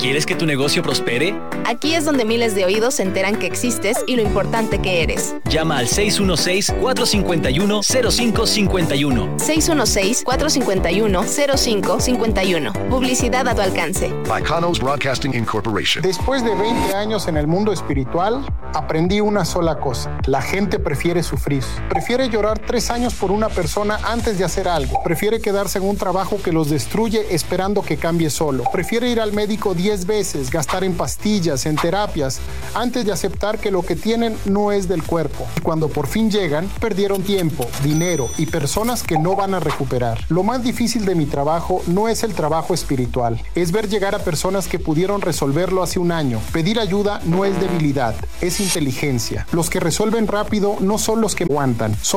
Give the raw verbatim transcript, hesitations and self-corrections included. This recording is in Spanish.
¿Quieres que tu negocio prospere? Aquí es donde miles de oídos se enteran que existes y lo importante que eres. Llama al seis uno seis, cuatro cinco uno, cero cinco cinco uno. seis uno seis, cuatro cinco uno, cero cinco cinco uno. Publicidad a tu alcance. Bacanos Broadcasting Incorporation. Después de veinte años en el mundo espiritual, aprendí una sola cosa. La gente prefiere sufrir. Prefiere llorar tres años por una persona antes de hacer algo. Prefiere quedarse en un trabajo que los destruye esperando que cambie solo. Prefiere ir al médico diez veces, gastar en pastillas, en terapias, antes de aceptar que lo que tienen no es del cuerpo. Y cuando por fin llegan, perdieron tiempo, dinero y personas que no van a recuperar. Lo más difícil de mi trabajo no es el trabajo espiritual, es ver llegar a personas que pudieron resolverlo hace un año. Pedir ayuda no es debilidad, es inteligencia. Los que resuelven rápido no son los que aguantan, son